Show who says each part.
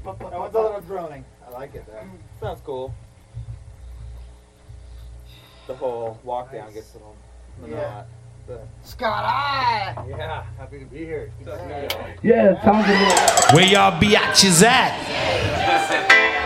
Speaker 1: That one's a little droning. I like it though.
Speaker 2: Sounds cool. The whole walk down gets a little monotone.
Speaker 1: Scott, I.
Speaker 3: Yeah, happy to be here.
Speaker 4: Yeah, sounds good.
Speaker 5: Where y'all biatches at?